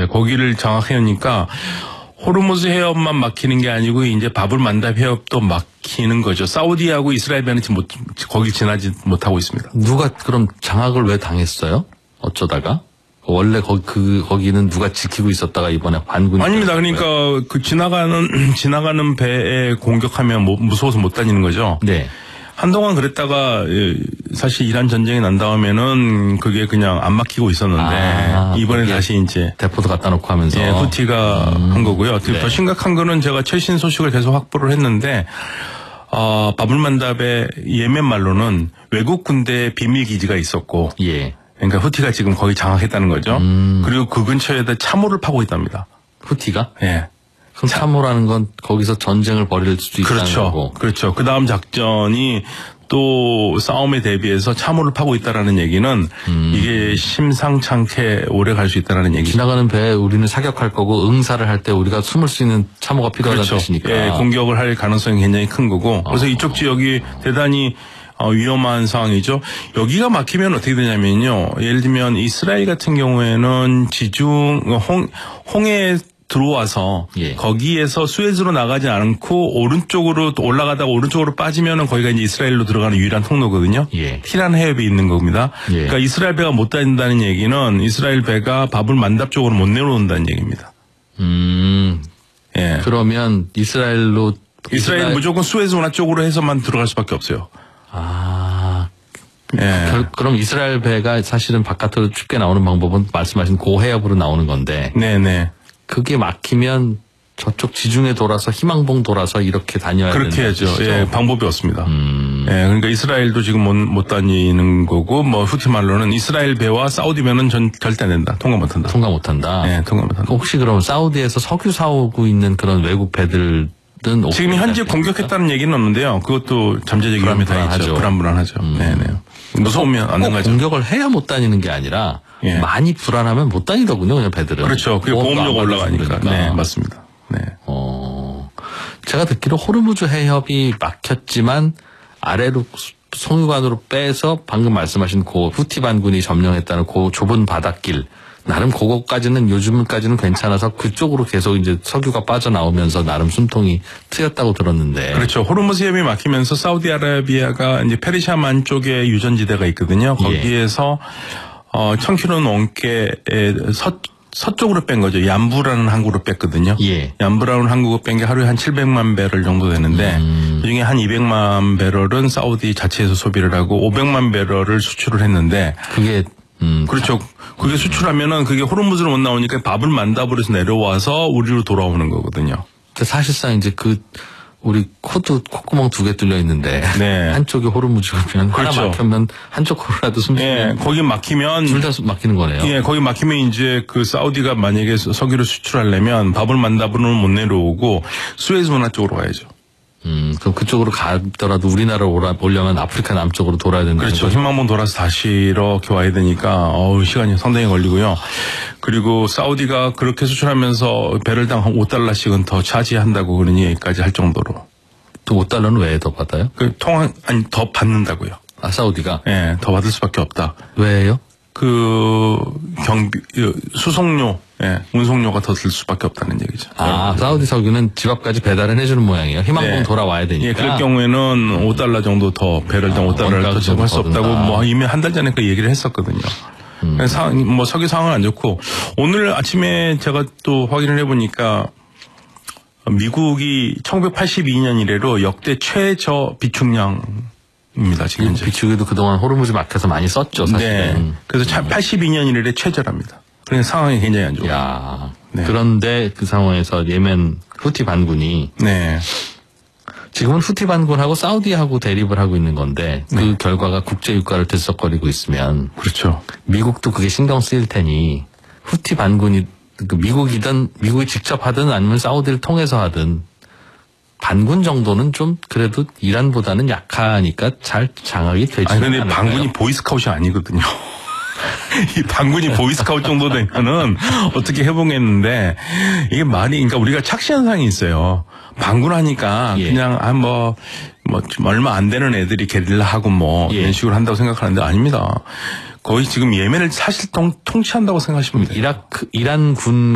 거기를 장악해오니까 호르무즈 해협만 막히는 게 아니고 이제 바불 만답 해협도 막히는 거죠. 사우디하고 이스라엘은 거기 지나지 못하고 있습니다. 누가 그럼 장악을 왜 당했어요? 어쩌다가? 원래 거기는 누가 지키고 있었다가 이번에 반군이 아닙니다. 그러니까 그 지나가는 배에 공격하면 무서워서 못 다니는 거죠. 네. 한동안 그랬다가 사실 이란 전쟁이 난 다음에는 그게 그냥 안 막히고 있었는데 이번에 다시 이제 대포도 갖다 놓고 하면서 예, 후티가 한 거고요. 네. 더 심각한 거는 제가 최신 소식을 계속 확보를 했는데 바불만답의 예멘 말로는 외국 군대의 비밀 기지가 있었고 예. 그러니까 후티가 지금 거기 장악했다는 거죠. 그리고 그 근처에다 참호를 파고 있답니다. 후티가? 예. 그럼 참호라는 건 거기서 전쟁을 벌일 수도 있다는 거고. 그렇죠. 그 다음 작전이 또 싸움에 대비해서 참호를 파고 있다라는 얘기는 이게 심상찮게 오래 갈 수 있다라는 얘기죠. 지나가는 배에 우리는 사격할 거고 응사를 할 때 우리가 숨을 수 있는 참호가 필요하다는 그렇죠. 뜻이니까. 예, 공격을 할 가능성이 굉장히 큰 거고. 그래서 이쪽 지역이 대단히 위험한 상황이죠. 여기가 막히면 어떻게 되냐면요. 예를 들면 이스라엘 같은 경우에는 홍해에 들어와서 예. 거기에서 수에즈로 나가지 않고 오른쪽으로 올라가다가 오른쪽으로 빠지면은 거기가 이제 이스라엘로 들어가는 유일한 통로거든요. 예. 티란 해협이 있는 겁니다. 예. 그러니까 이스라엘 배가 못 다닌다는 얘기는 이스라엘 배가 바불 만답 쪽으로 못 내려온다는 얘기입니다. 예. 그러면 이스라엘 무조건 수에즈 운하 쪽으로 해서만 들어갈 수밖에 없어요. 예. 그럼 이스라엘 배가 사실은 바깥으로 춥게 나오는 방법은 말씀하신 고해협으로 나오는 건데. 네네. 그게 막히면 저쪽 지중해 돌아서 희망봉 돌아서 이렇게 다녀야 되는 그렇게 해야죠. 예, 방법이 없습니다. 예, 그러니까 이스라엘도 지금 못 다니는 거고 뭐 후티 말로는 이스라엘 배와 사우디 배는 절대 안 된다. 통과 못 한다. 통과 못 한다. 예, 통과 못 한다. 혹시 그럼 사우디에서 석유 사오고 있는 그런 외국 배들은 지금 현재 공격했다는 얘기는 없는데요. 그것도 잠재적 위험이 다 있죠. 불안하죠. 네네. 무서우면 안 나가죠. 공격을 해야 못 다니는 게 아니라 예. 많이 불안하면 못 다니더군요, 그냥 배들은. 그렇죠. 그게 보험료가 올라가니까. 네, 맞습니다. 네. 제가 듣기로 호르무즈 해협이 막혔지만 아래로 송유관으로 빼서 방금 말씀하신 그 후티 반군이 점령했다는 그 좁은 바닷길. 나름 그거까지는 요즘까지는 괜찮아서 그쪽으로 계속 이제 석유가 빠져나오면서 나름 숨통이 트였다고 들었는데. 그렇죠. 호르무즈 해협이 막히면서 사우디아라비아가 이제 페르시아만 쪽에 유전지대가 있거든요. 거기에서 1000km 넘게 서쪽으로 뺀 거죠. 얀부라는 항구로 뺐거든요. 예. 얀부라는 항구가 뺀 게 하루에 한 700만 배럴 정도 되는데 그중에 한 200만 배럴은 사우디 자체에서 소비를 하고 500만 배럴을 수출을 했는데 그게 그렇죠. 그게 수출하면은 그게 호르무즈로 못 나오니까 바불 만답으로 해서 내려와서 우리로 돌아오는 거거든요. 사실상 이제 우리 콧구멍 2개 뚫려 있는데 네. 한쪽이 호르무즈면 그렇죠. 하나 막히면 한쪽으로라도 숨쉬면 거기 막히면 둘 다 막히는 거네요. 예, 거기 막히면 이제 그 사우디가 만약에 석유를 수출하려면 바불 만답으로는 못 내려오고 수에즈 운하 쪽으로 가야죠. 그럼 그쪽으로 가더라도 우리나라로 오려면 아프리카 남쪽으로 돌아야 된다는 그렇죠. 거죠? 희망봉 돌아서 다시 이렇게 와야 되니까 시간이 상당히 걸리고요. 그리고 사우디가 그렇게 수출하면서 배럴당 한 $5씩은 더 차지한다고 그런 얘기까지 할 정도로. 또 $5는 왜 더 받아요? 더 받는다고요. 사우디가? 예, 더 받을 수밖에 없다. 왜요? 수송료, 운송료가 더 들 수밖에 없다는 얘기죠. 사우디 석유는 집 앞까지 배달은 해주는 모양이에요. 희망봉 돌아와야 되니까. 예, 그럴 경우에는 $5 정도 더, 배럴당 $5를 더 제공할 수 없다고 이미 한 달 전에 그 얘기를 했었거든요. 석유 상황은 안 좋고, 오늘 아침에 제가 또 확인을 해보니까, 미국이 1982년 이래로 역대 최저 비축량입니다, 지금 현재. 비축유도 그동안 호르무즈 막혀서 많이 썼죠, 사실은. 네. 그래서 82년 이래 최저랍니다. 그러니까 상황이 굉장히 안 좋아요. 야. 네. 그런데 그 상황에서 예멘 후티 반군이. 네. 지금은 후티 반군하고 사우디하고 대립을 하고 있는 건데 그 결과가 국제 유가를 들썩거리고 있으면. 그렇죠. 미국도 그게 신경 쓰일 테니 후티 반군이 미국이 직접 하든 아니면 사우디를 통해서 하든 반군 정도는 좀 그래도 이란보다는 약하니까 잘 장악이 되지 않을까요? 그런데 반군이 보이스카웃이 아니거든요. 이 반군이 보이스카웃 정도 되면은 어떻게 해보겠는데 이게 그러니까 우리가 착시현상이 있어요. 반군하니까 그냥 얼마 안 되는 애들이 게릴라하고 이런 식으로 한다고 생각하는데 아닙니다. 거의 지금 예멘을 사실 통치한다고 생각하시면 돼요. 이란 군